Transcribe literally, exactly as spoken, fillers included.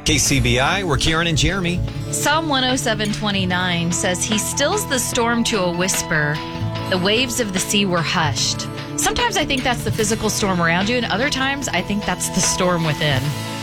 K C B I, we're Kieran and Jeremy. Psalm one oh seven twenty-nine says, He stills the storm to a whisper. The waves of the sea were hushed. Sometimes I think that's the physical storm around you, and other times I think that's the storm within.